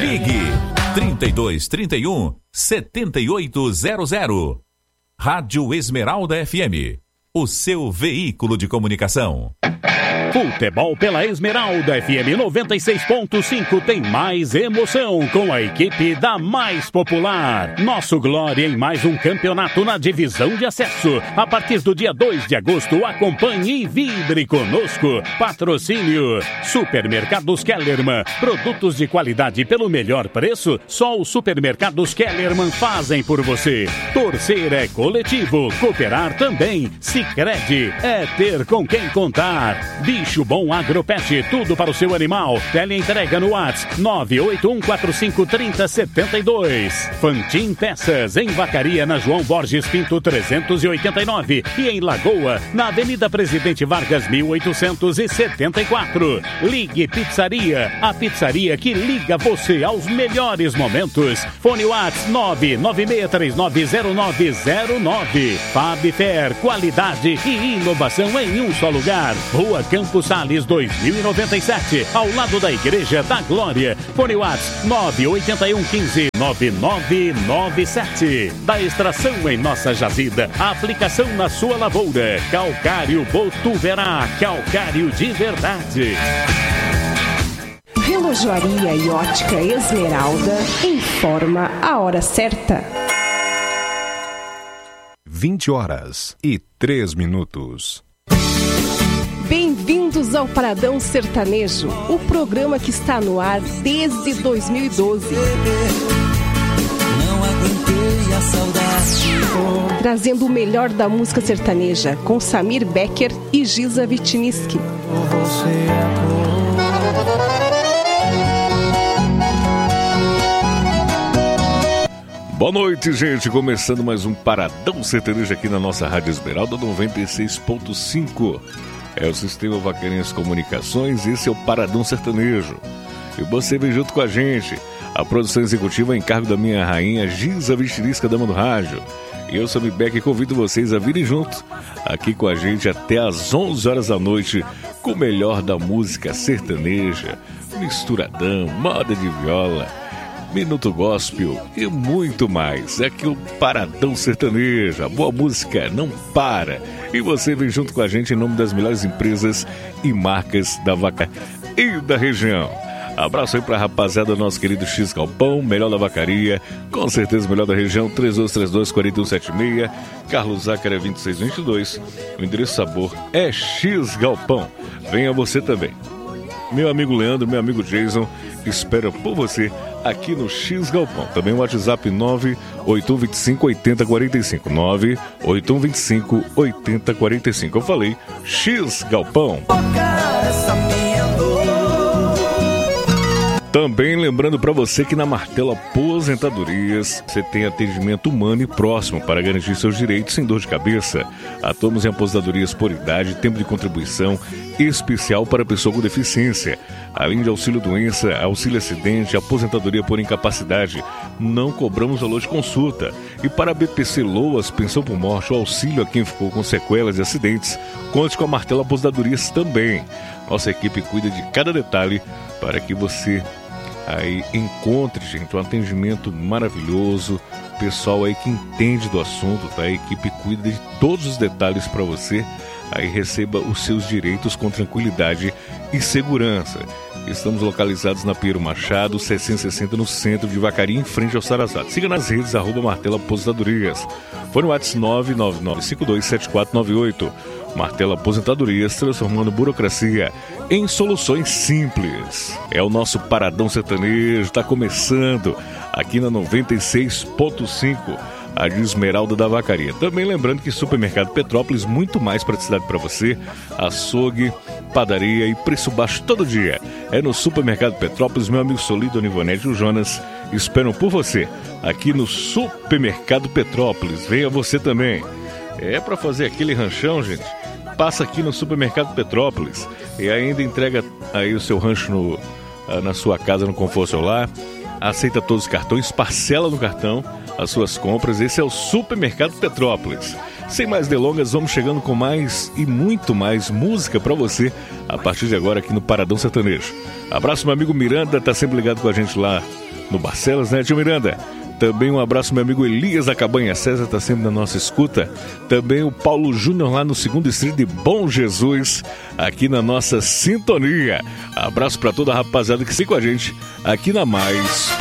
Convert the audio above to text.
Ligue 3231 7800. Rádio Esmeralda FM, o seu veículo de comunicação. Futebol pela Esmeralda FM 96.5 tem mais emoção com a equipe da mais popular. Nosso Glória em mais um campeonato na divisão de acesso. A partir do dia 2 de agosto, acompanhe e vibre conosco. Patrocínio Supermercados Kellerman. Produtos de qualidade pelo melhor preço, só os Supermercados Kellerman fazem por você. Torcer é coletivo, cooperar também. Sicredi é ter com quem contar. Bicho Bom Agropet, tudo para o seu animal. Teleentrega no WhatsApp 981453072. Fantin Peças, em Vacaria, na João Borges Pinto 389 e em Lagoa, na Avenida Presidente Vargas 1874. Ligue Pizzaria, a pizzaria que liga você aos melhores momentos. Fone WhatsApp 996390909. Fabfer, qualidade e inovação em um só lugar. Rua Campos Sales 2097, ao lado da Igreja da Glória. Fone WhatsApp 981159997. Da extração em nossa jazida, a aplicação na sua lavoura. Calcário Botuverá, calcário de verdade. Relojoaria e ótica Esmeralda informa a hora certa. 20h03. Bem-vindos ao Paradão Sertanejo, o programa que está no ar desde 2012. Não aguentei a saudade. Trazendo o melhor da música sertaneja, com Samir Becker e Giza Vitiniski. Boa noite, gente. Começando mais um Paradão Sertanejo aqui na nossa Rádio Esmeralda 96.5. É o Sistema Vaqueirense Comunicações, esse é o Paradão Sertanejo. E você vem junto com a gente. A produção executiva é em cargo da minha rainha Giza Vitiniski, dama do rádio. E eu, Samir Becker, convido vocês a virem junto aqui com a gente até às 11 horas da noite com o melhor da música sertaneja, misturadão, moda de viola, Minuto Gospel e muito mais. É aqui o Paradão Sertanejo. A boa música não para. E você vem junto com a gente em nome das melhores empresas e marcas da Vaca e da região. Abraço aí pra rapaziada do nosso querido X Galpão, melhor da vacaria, com certeza melhor da região, 3232-4176, Carlos Zácara 2622. O endereço sabor é X Galpão. Venha você também. Meu amigo Leandro, meu amigo Jason, espera por você aqui no X Galpão. Também o WhatsApp 981258045. 981258045. Eu falei X Galpão. Também lembrando para você que na Martelo Aposentadorias você tem atendimento humano e próximo para garantir seus direitos sem dor de cabeça. Atuamos em aposentadorias por idade, tempo de contribuição especial para pessoa com deficiência. Além de auxílio doença, auxílio acidente, aposentadoria por incapacidade, não cobramos valor de consulta. E para BPC Loas, pensão por morte ou auxílio a quem ficou com sequelas e acidentes, conte com a Martelo Aposentadorias também. Nossa equipe cuida de cada detalhe para que você aí encontre, gente, um atendimento maravilhoso, pessoal aí que entende do assunto, tá? A equipe cuida de todos os detalhes para você, aí receba os seus direitos com tranquilidade e segurança. Estamos localizados na Pinheiro Machado, 660, no centro de Vacaria, em frente ao Sarasate. Siga nas redes, @Martelo Aposentadorias. Fone no WhatsApp 999527498. Martelo Aposentadorias, transformando burocracia em soluções simples. É o nosso Paradão Sertanejo, está começando aqui na 96.5, a de Esmeralda da Vacaria. Também lembrando que Supermercado Petrópolis, muito mais praticidade para você, açougue, padaria e preço baixo todo dia. É no Supermercado Petrópolis, meu amigo Solido, Nivonete e o Jonas esperam por você aqui no Supermercado Petrópolis. Venha você também. É para fazer aquele ranchão, gente? Passa aqui no Supermercado Petrópolis e ainda entrega aí o seu rancho na sua casa, no conforto seu lar. Aceita todos os cartões, parcela no cartão as suas compras. Esse é o Supermercado Petrópolis. Sem mais delongas, vamos chegando com mais e muito mais música para você a partir de agora aqui no Paradão Sertanejo. Abraço, meu amigo Miranda, tá sempre ligado com a gente lá no Barcelos, né, tio Miranda? Também um abraço, meu amigo Elias da Cabanha César, tá sempre na nossa escuta. Também o Paulo Júnior lá no 2º Distrito de Bom Jesus, aqui na nossa sintonia. Abraço para toda a rapaziada que segue com a gente aqui na Mais